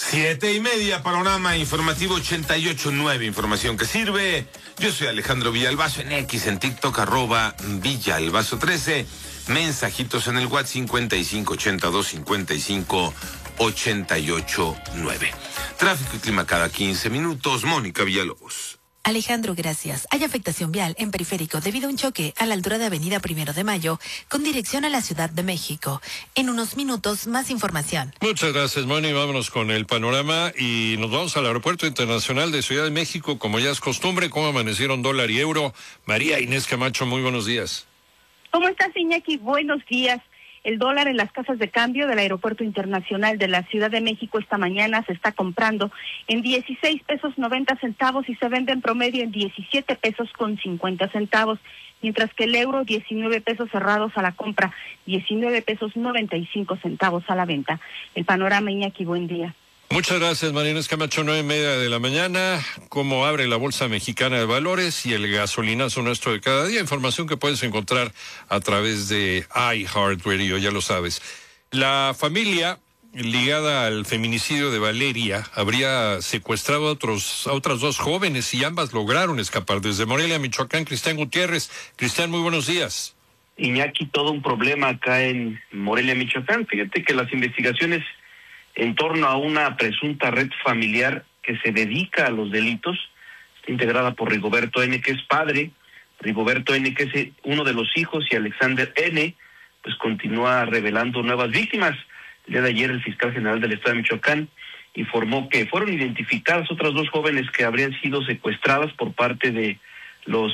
7:30, panorama informativo 88.9, información que sirve. Yo soy Alejandro Villalbazo en X, en TikTok, @Villalbazo13. Mensajitos en el WhatsApp 55825588.9. Tráfico y clima cada 15 minutos. Mónica Villalobos. Alejandro, gracias. Hay afectación vial en Periférico debido a un choque a la altura de Avenida 1 de Mayo con dirección a la Ciudad de México. En unos minutos, más información. Muchas gracias, Moni. Vámonos con el panorama y nos vamos al Aeropuerto Internacional de Ciudad de México. Como ya es costumbre, ¿cómo amanecieron dólar y euro? María Inés Camacho, muy buenos días. ¿Cómo estás, Iñaki? Buenos días. El dólar en las casas de cambio del Aeropuerto Internacional de la Ciudad de México esta mañana se está comprando en 16 pesos 90 centavos y se vende en promedio en 17 pesos con 50 centavos, mientras que el euro 19 pesos cerrados a la compra, 19 pesos 95 centavos a la venta. El panorama, Iñaki, buen día. Muchas gracias, María Inés Camacho. 9:30 de la mañana. ¿Cómo abre la Bolsa Mexicana de Valores y el gasolinazo nuestro de cada día? Información que puedes encontrar a través de iHeartRadio, ya lo sabes. La familia ligada al feminicidio de Valeria habría secuestrado a otras dos jóvenes y ambas lograron escapar. Desde Morelia, Michoacán, Cristian Gutiérrez. Cristian, muy buenos días. Iñaki, todo un problema acá en Morelia, Michoacán. Fíjate que las investigaciones en torno a una presunta red familiar que se dedica a los delitos, está integrada por Rigoberto N., que es padre, Rigoberto N., que es uno de los hijos, y Alexander N., pues continúa revelando nuevas víctimas. El día de ayer el fiscal general del estado de Michoacán informó que fueron identificadas otras dos jóvenes que habrían sido secuestradas por parte de los